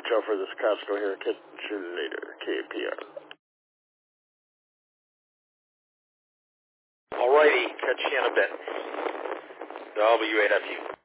watch out for this Costco here. Catch you later. KPR. Alrighty, catch you in a bit. W8FU.